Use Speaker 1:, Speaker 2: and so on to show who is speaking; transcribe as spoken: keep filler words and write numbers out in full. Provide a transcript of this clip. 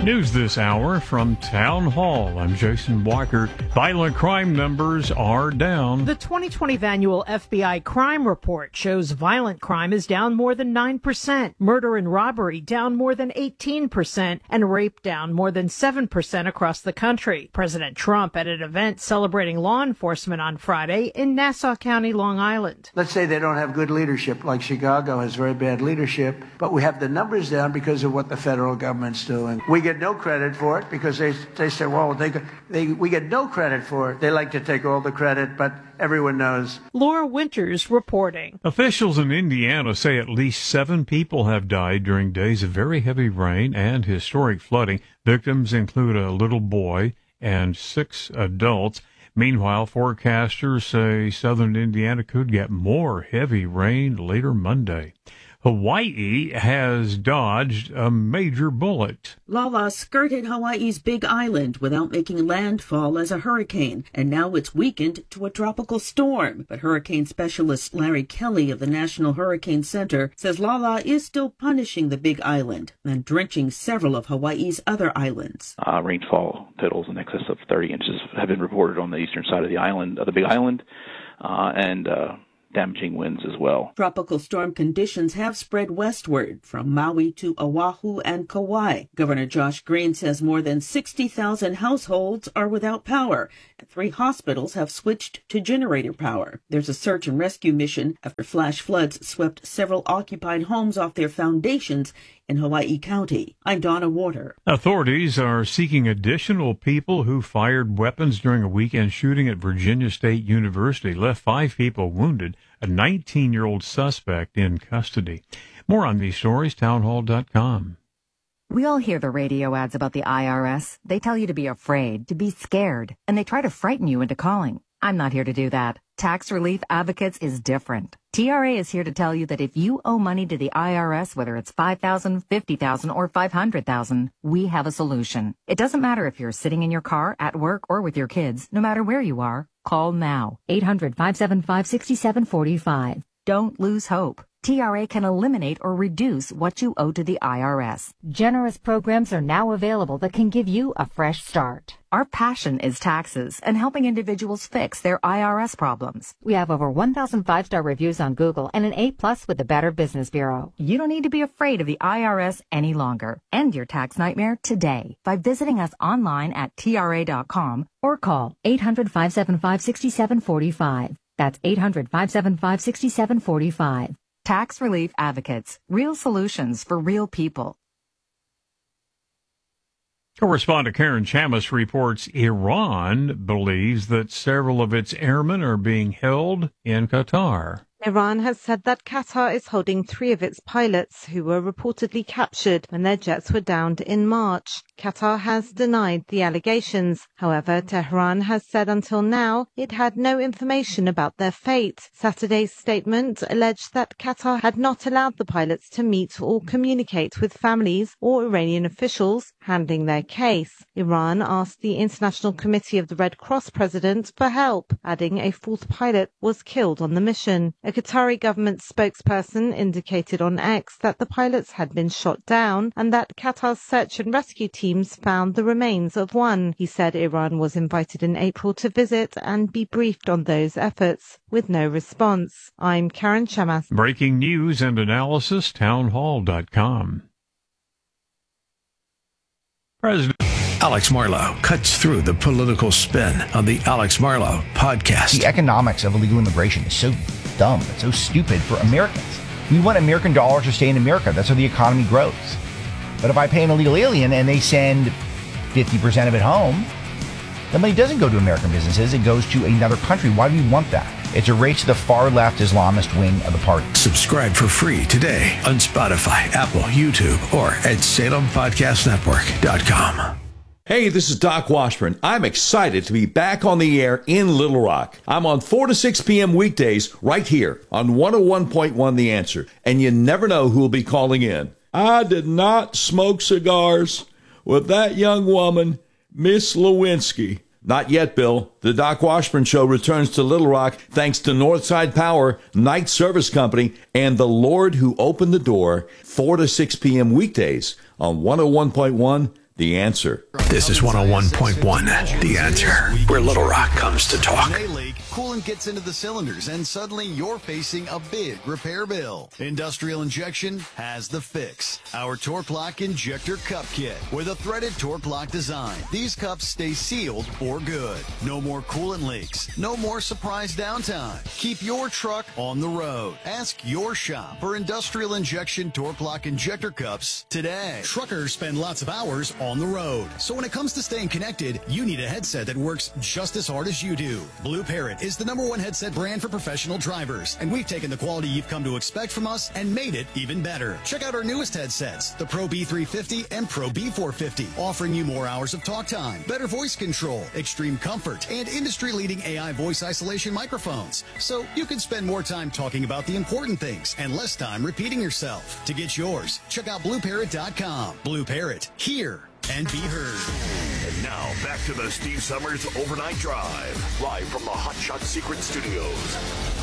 Speaker 1: News this hour from Town Hall. I'm Jason Walker. Violent crime numbers are down.
Speaker 2: The twenty twenty annual F B I crime report shows violent crime is down more than nine percent, murder and robbery down more than eighteen percent, and rape down more than seven percent across the country. President Trump at an event celebrating law enforcement on Friday in Nassau County, Long Island.
Speaker 3: Let's say they don't have good leadership, like Chicago has very bad leadership, but we have the numbers down because of what the federal government's doing. We get no credit for it because they they say, well, they, they we get no credit for it. They like to take all the credit, but everyone knows.
Speaker 2: Laura Winters reporting.
Speaker 1: Officials in Indiana say at least seven people have died during days of very heavy rain and historic flooding. Victims include a little boy and six adults. Meanwhile, forecasters say southern Indiana could get more heavy rain later Monday. Hawaii has dodged a major bullet.
Speaker 4: Lala skirted Hawaii's Big Island without making landfall as a hurricane, and now it's weakened to a tropical storm. But hurricane specialist Larry Kelly of the National Hurricane Center says Lala is still punishing the Big Island and drenching several of Hawaii's other islands.
Speaker 5: Uh, rainfall totals in excess of thirty inches have been reported on the eastern side of the island, of the Big Island, uh, and uh, damaging winds as well.
Speaker 4: Tropical storm conditions have spread westward from Maui to Oahu and Kauai. Governor Josh Green says more than sixty thousand households are without power, and three hospitals have switched to generator power. There's a search and rescue mission after flash floods swept several occupied homes off their foundations in Hawaii County. I'm Donna Warder.
Speaker 1: Authorities are seeking additional people who fired weapons during a weekend shooting at Virginia State University, left five people wounded, a nineteen-year-old suspect in custody. More on these stories, townhall dot com.
Speaker 6: We all hear the radio ads about the I R S. They tell you to be afraid, to be scared, and they try to frighten you into calling. I'm not here to do that. Tax Relief Advocates is different. T R A is here to tell you that if you owe money to the I R S, whether it's five thousand dollars, fifty thousand dollars, or five hundred thousand dollars, we have a solution. It doesn't matter if you're sitting in your car, at work, or with your kids. No matter where you are, call now. eight hundred, five seven five, six seven four five. Don't lose hope. T R A can eliminate or reduce what you owe to the I R S. Generous programs are now available that can give you a fresh start. Our passion is taxes and helping individuals fix their I R S problems. We have over one thousand five-star reviews on Google and an A plus with the Better Business Bureau. You don't need to be afraid of the I R S any longer. End your tax nightmare today by visiting us online at T R A dot com or call eight hundred, five seven five, six seven four five. That's eight hundred, five seven five, six seven four five. Tax Relief Advocates. Real solutions for real people.
Speaker 1: Correspondent Karen Chamis reports Iran believes that several of its airmen are being held in Qatar.
Speaker 7: Iran has said that Qatar is holding three of its pilots who were reportedly captured when their jets were downed in March. Qatar has denied the allegations. However, Tehran has said until now it had no information about their fate. Saturday's statement alleged that Qatar had not allowed the pilots to meet or communicate with families or Iranian officials handling their case. Iran asked the International Committee of the Red Cross president for help, adding a fourth pilot was killed on the mission. A Qatari government spokesperson indicated on X that the pilots had been shot down and that Qatar's search and rescue teams found the remains of one. He said Iran was invited in April to visit and be briefed on those efforts, with no response. I'm Karen Chamas.
Speaker 1: Breaking news and analysis, townhall dot com. President
Speaker 8: Alex Marlow cuts through the political spin on the Alex Marlow podcast.
Speaker 9: The economics of illegal immigration is so dumb. It's so stupid for Americans. We want American dollars to stay in America. That's how the economy grows. But if I pay an illegal alien and they send fifty percent of it home, the money doesn't go to American businesses. It goes to another country. Why do we want that? It's a race to the far-left Islamist wing of the party.
Speaker 8: Subscribe for free today on Spotify, Apple, YouTube, or at Salem Podcast Network dot com.
Speaker 10: Hey, this is Doc Washburn. I'm excited to be back on the air in Little Rock. I'm on four to six p.m. weekdays right here on one oh one point one The Answer. And you never know who will be calling in. I did not smoke cigars with that young woman, Miss Lewinsky. Not yet, Bill. The Doc Washburn Show returns to Little Rock thanks to Northside Power, Night Service Company, and the Lord who opened the door, four to six p.m. weekdays on one oh one point one The Answer.
Speaker 8: This is one oh one point one, The Answer, where Little Rock comes to talk.
Speaker 11: When they leak, coolant gets into the cylinders, and suddenly you're facing a big repair bill. Industrial Injection has the fix. Our Torque Lock Injector Cup Kit with a threaded Torque Lock design. These cups stay sealed for good. No more coolant leaks. No more surprise downtime. Keep your truck on the road. Ask your shop for Industrial Injection Torque Lock Injector Cups today. Truckers spend lots of hours on the road. So when it comes to staying connected, you need a headset that works just as hard as you do. Blue Parrot is the number one headset brand for professional drivers, and we've taken the quality you've come to expect from us and made it even better. Check out our newest headsets, the Pro B three fifty and Pro B four fifty, offering you more hours of talk time, better voice control, extreme comfort, and industry-leading A I voice isolation microphones. So you can spend more time talking about the important things and less time repeating yourself. To get yours, check out blue parrot dot com. Blue Parrot, hear and be heard.
Speaker 12: And now back to the Steve Summers Overnight Drive, live from the Hot Shot Secret Studios.